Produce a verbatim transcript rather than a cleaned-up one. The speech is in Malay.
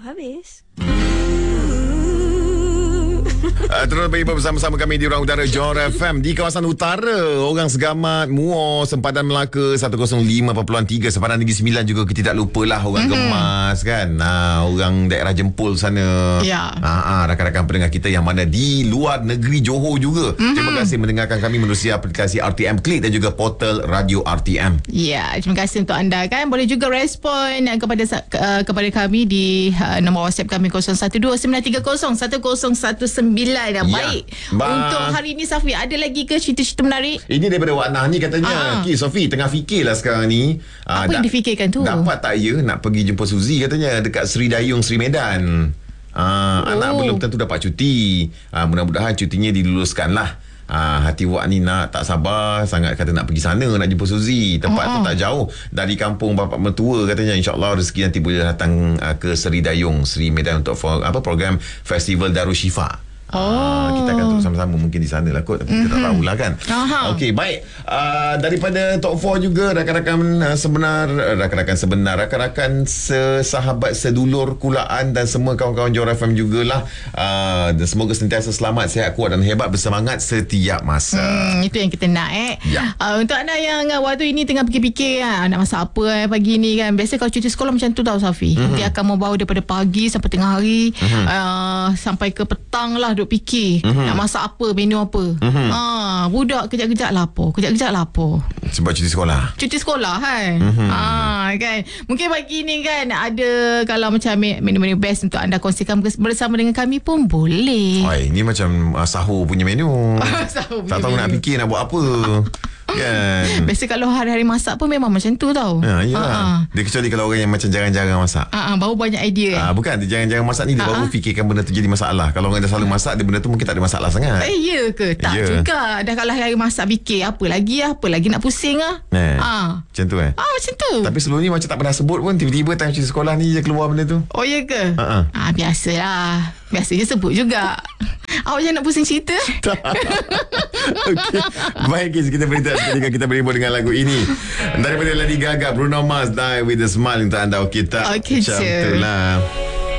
habis. Uh, terus berjumpa bersama-sama kami di Ruang Udara Johor F M di kawasan utara. Orang Segamat, Muar, Sempadan Melaka seratus lima perpuluhan tiga, Sempadan Negeri Sembilan juga kita tak lupalah orang mm-hmm. Gemas kan. Nah, orang daerah Jempol sana. Ya. Ah, ah, rakan-rakan pendengar kita yang mana di luar negeri Johor juga. Mm-hmm. Terima kasih mendengarkan kami menerusi aplikasi R T M Click dan juga portal Radio R T M. Ya, terima kasih untuk anda kan. Boleh juga respon uh, kepada uh, kepada kami di uh, nombor WhatsApp kami kosong satu dua sembilan tiga kosong satu kosong satu sembilan. Ya. Baik. Ba- Untuk hari ini Safi, ada lagi ke cerita-cerita menarik? Ini daripada Wak Nah ni katanya. Ki Sofi tengah fikirlah sekarang ni. Apa uh, yang difikirkan tu? Dapat tak ya nak pergi jumpa Suzy katanya dekat Seri Dayung, Seri Medan. Uh, oh. Anak belum tentu dapat cuti. Uh, mudah-mudahan cutinya diluluskan lah. Ah, hati Wak ni nak tak sabar sangat kata nak pergi sana nak jumpa Suzy. Tempat uh-huh. tu tak jauh dari kampung bapa mertua katanya. InsyaAllah rezeki nanti boleh datang uh, ke Seri Dayung, Seri Medan untuk for, apa program Festival Darushifa. Oh. Ah, kita akan terus sama-sama mungkin di sana lah kot. Tapi mm-hmm. kita tak tahulah kan. Okey, baik. Uh, daripada Top empat juga rakan-rakan uh, sebenar, rakan-rakan sebenar, rakan-rakan sesahabat, sedulur, kulaan dan semua kawan-kawan Johor F M jugalah. Uh, dan semoga sentiasa selamat, sihat, kuat dan hebat, bersemangat setiap masa. Hmm, itu yang kita nak eh. Ya. Uh, untuk anda yang uh, waktu ini tengah fikir-fikir uh, nak masak apa eh, pagi ni kan. Biasa kalau cuti sekolah macam tu tau Safi. Mm-hmm. Dia akan membawa daripada pagi sampai tengah hari, mm-hmm. uh, sampai ke petang lah duk fikir mm-hmm. nak masak apa, menu apa. Mm-hmm. Ah, budak kejap-kejap lapar, kejap-kejap lapar. Sebab cuti sekolah. Cuti sekolah kan. Mm-hmm. Ah, kan. Mungkin pagi ni kan ada kalau macam menu-menu best untuk anda kongsikan bersama dengan kami pun boleh. Oi, ni macam uh, sahur punya menu. Sahur punya tak tahu menu. Nak fikir nak buat apa. Kan. Biasa kalau hari-hari masak pun memang macam tu tau. Ya, iyalah. Dia kecuali kalau orang yang macam jarang-jarang masak. Ah, baru banyak idea. Ah, bukan, dia jarang-jarang masak ni dia Ha-ha. baru fikirkan benda tu jadi masalah. Kalau orang dah selalu masak, dia benda tu mungkin tak ada masalah sangat. Eh, ya ke? Tak Ya. juga. Dah kalau hari-hari masak fikir apa lagi ah, apa lagi nak pusing ah. Eh, Ah. Macam tu eh. Ah, macam tu. Tapi sebelum ni macam tak pernah sebut pun, tiba-tiba time cuti sekolah ni je keluar benda tu. Oh, ya ke? Ha-ha. Ah, biasalah. Biasanya sebut juga. Awak jangan nak pusing cerita. Okey. Baik guys, kita berita ketika kita berhibur dengan lagu ini daripada Lady Gaga, Bruno Mars, Die With A Smile untuk anda. Okey tak? Okey, Macam je. tu lah.